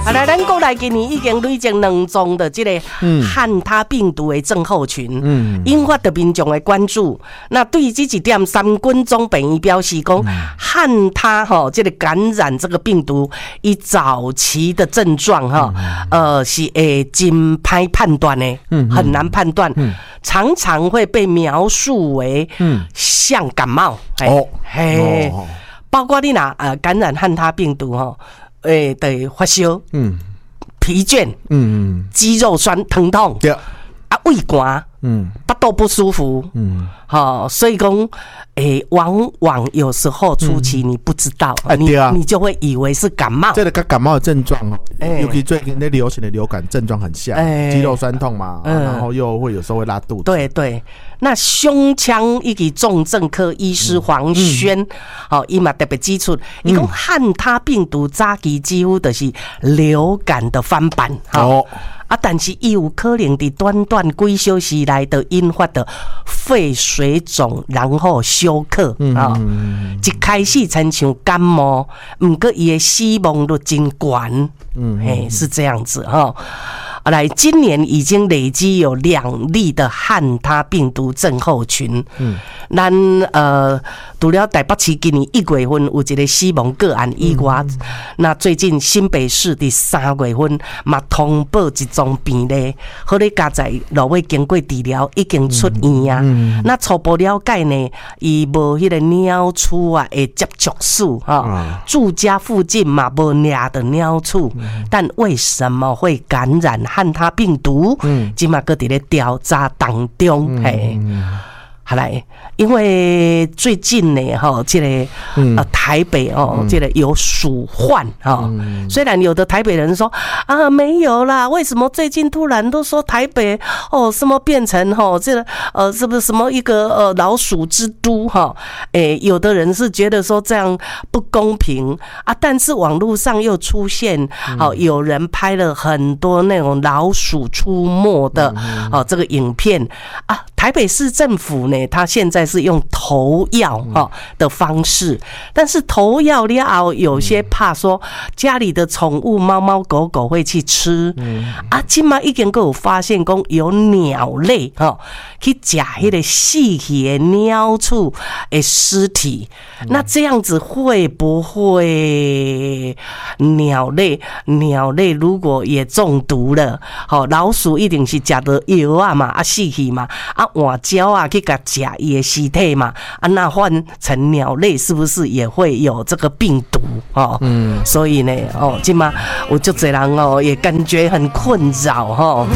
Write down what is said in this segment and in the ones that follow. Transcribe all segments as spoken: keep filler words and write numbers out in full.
啊，来，咱国内今年已经累积两宗的这个汉他病毒的症候群，嗯，引发的民众的关注。那对于这一点，三军总病院表示讲，汉他哈这个感染这个病毒，以早期的症状哈，呃是诶真歹判断的，很难判断，常常会被描述为像感冒，哦，嘿，包括你拿呃感染汉他病毒哈。诶，对，发烧，嗯，疲倦，嗯嗯，肌肉酸疼痛，对，啊，胃寒，嗯，巴肚不舒服，嗯，好、哦，所以讲，诶，往往有时候初期你不知道，嗯、你、啊、你就会以为是感冒， 这个跟感冒的症状哦，尤其最近那流行的流感症状很像，肌肉酸痛嘛，嗯、然后又会有时候会拉肚子， 对对。那胸腔以及重症科医师黄轩，好、嗯，伊嘛特别指出，伊讲汉他病毒早期几乎就是流感的翻版，哦，啊，但是伊有可能伫短短几小时内就引发的肺水肿，然后休克，啊、嗯，一开始亲像感冒，不过伊的死亡率真悬，嗯，嘿，是这样子哈。来，今年已经累积有两例的汉他病毒症候群。嗯，咱呃，除了台北市今年一月份有一个死亡个案以外，嗯、那最近新北市的三月份嘛通报一宗病例，好咧加在落尾经过治疗已经出院啊。嗯嗯、那初步了解呢，伊无迄个鸟鼠啊的接触史哈，嗯、住家附近嘛无抓的鸟鼠，嗯、但为什么会感染汉他病毒？嗯，今嘛搁伫咧调查当中，嘿、嗯。好来，因为最近呢，哈，这个呃台北哦，这个有鼠患哈。虽然有的台北人说啊没有啦，为什么最近突然都说台北哦什么变成哈这个呃是不是什么一个呃老鼠之都哈？诶，有的人是觉得说这样不公平啊，但是网络上又出现好有人拍了很多那种老鼠出没的哦这个影片啊，台北市政府呢。他现在是用投药的方式，但是投药了后，有些怕说家里的宠物猫猫狗狗会去吃，啊，今嘛已经有发现讲有鸟类哈去吃那个死去的鸟鼠的尸体，那这样子会不会鸟类鸟类如果也中毒了，好老鼠一定是吃的药啊嘛，啊死去嘛，啊换鸟啊去甲吃伊的尸体嘛，啊，那换成鸟类是不是也会有这个病毒哦？嗯，所以呢，哦，今嘛我就这样哦，也感觉很困扰哈、哦。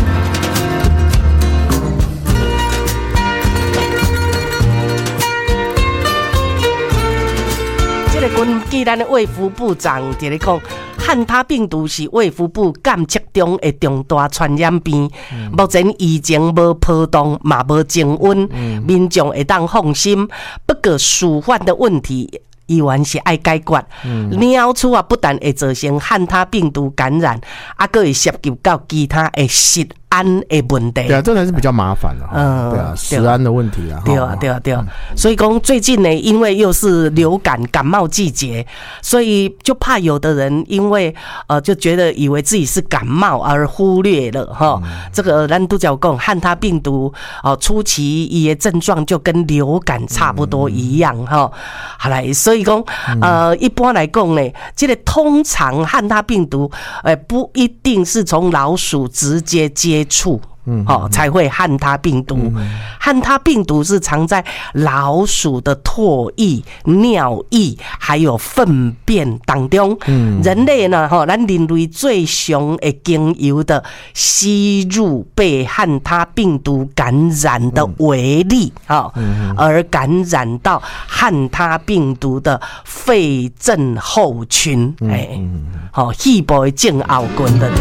这个根据咱的卫福部长在咧讲。汉他病毒是卫福部监测中的重大传染病，嗯、目前疫情无波动，嘛无升温，嗯、民众会当放心。不过鼠患的问题依然是爱解决。鸟鼠啊，不但会造成汉他病毒感染，啊，还会涉及到其他的食安的问题。 对啊，这才是比较麻烦的。嗯，对啊，食安的问题啊。 对啊，对啊，对啊。所以讲最近呢，因为又是流感感冒季节，所以就怕有的人因为呃就觉得以为自己是感冒而忽略了哈。嗯、这个咱都讲讲汉他病毒哦、呃，初期伊的症状就跟流感差不多一样哈。嗯、好来，所以讲呃一般来讲呢，这个通常汉他病毒呃不一定是从老鼠直接接触。嗯，哦，才会汉他病毒。嗯、汉他病毒是藏在老鼠的唾液、尿液还有粪便当中。嗯，人类呢，哈，咱人类最常会经由的吸入被汉他病毒感染的微粒，哈、嗯，而感染到汉他病毒的肺症候群，哎、嗯，好，肺部的症候群的。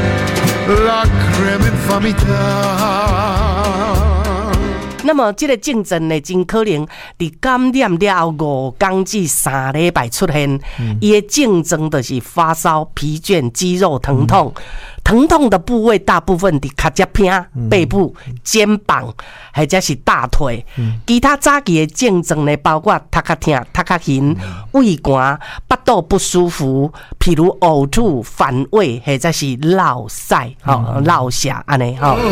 那么这个症状呢，真可能在感染了五天至三礼拜出现。伊的症状就是发烧、疲倦、肌肉疼痛、 疼痛的部位大部分伫脚趾片、背部、肩膀，或者是大腿。其他早期的症状呢，包括头壳痛、头壳晕、胃寒、腹肚不舒服，譬如呕吐、反胃，或者是落屎、吼、落瀉安尼吼。